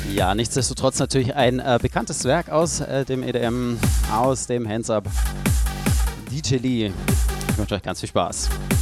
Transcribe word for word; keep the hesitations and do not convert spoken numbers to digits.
Ja, nichtsdestotrotz natürlich ein äh, bekanntes Werk aus äh, dem E D M, aus dem Hands Up. D J Lee. Ich wünsche euch ganz viel Spaß.